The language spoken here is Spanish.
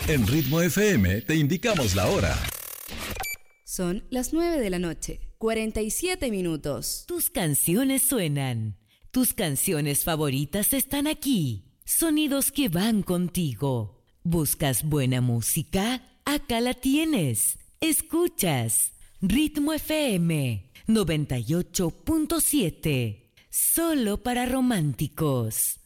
En Ritmo FM te indicamos la hora. Son las 9 de la noche, 47 minutos. Tus canciones suenan. Tus canciones favoritas están aquí. Sonidos que van contigo. ¿Buscas buena música? Acá la tienes. Escuchas Ritmo FM 98.7. Solo para románticos.